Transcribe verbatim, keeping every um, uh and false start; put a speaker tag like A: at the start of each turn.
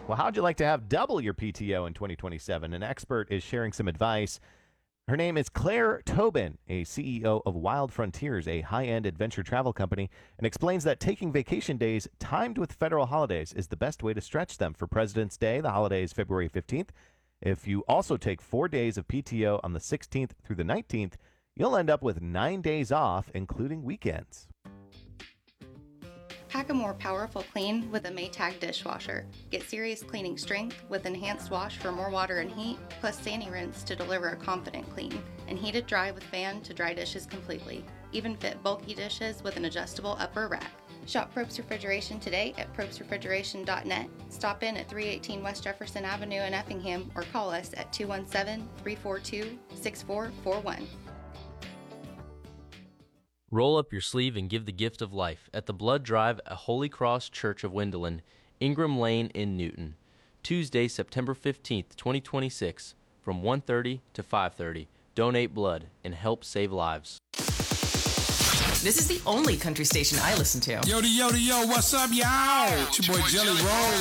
A: Well, how'd you like to have double your P T O in twenty twenty-seven? An expert is sharing some advice. Her name is Claire Tobin, a C E O of Wild Frontiers, a high-end adventure travel company, and explains that taking vacation days timed with federal holidays is the best way to stretch them. For President's Day, the holiday is February fifteenth. If you also take four days of P T O on the sixteenth through the nineteenth, you'll end up with nine days off, including weekends.
B: Pack a more powerful clean with a Maytag dishwasher. Get serious cleaning strength with enhanced wash for more water and heat, plus Sani-Rinse to deliver a confident clean, and heated dry with fan to dry dishes completely. Even fit bulky dishes with an adjustable upper rack. Shop Probst Refrigeration today at probst refrigeration dot net. Stop in at three eighteen West Jefferson Avenue in Effingham or call us at two one seven, three four two, six four four one.
C: Roll up your sleeve and give the gift of life at the Blood Drive at Holy Cross Church of Wendelin, Ingram Lane in Newton. Tuesday, September fifteenth, twenty twenty-six, from one thirty to five thirty. Donate blood and help save lives.
D: This is the only country station I listen to.
E: Yo, yo, yo, what's up, y'all? It's your boy Jelly Roll.